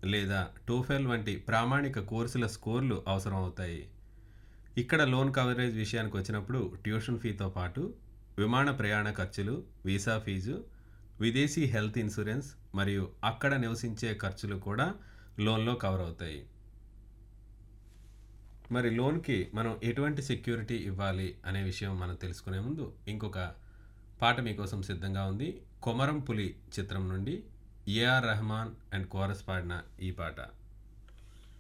లేదా టోఫెల్ వంటి ప్రామాణిక కోర్సుల స్కోర్లు అవసరం అవుతాయి. ఇక్కడ లోన్ కవరేజ్ విషయానికి వచ్చినప్పుడు ట్యూషన్ ఫీతో పాటు విమాన ప్రయాణ ఖర్చులు, వీసా ఫీజు, విదేశీ హెల్త్ ఇన్సూరెన్స్ మరియు అక్కడ నివసించే ఖర్చులు కూడా లోన్లో కవర్ అవుతాయి. మరి లోన్కి మనం ఎటువంటి సెక్యూరిటీ ఇవ్వాలి అనే విషయం మనం తెలుసుకునే ముందు ఇంకొక పాట మీకోసం సిద్ధంగా ఉంది. కొమరం పులి చిత్రం నుండి ఏఆర్ రెహమాన్ అండ్ కోరస్ పాడిన ఈ పాట.